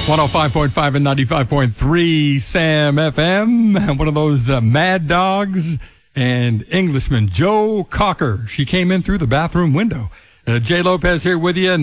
105.5 and 95.3 Sam FM. One of those Mad Dogs and Englishman, Joe Cocker. She came in through the bathroom window. Jay Lopez here with you.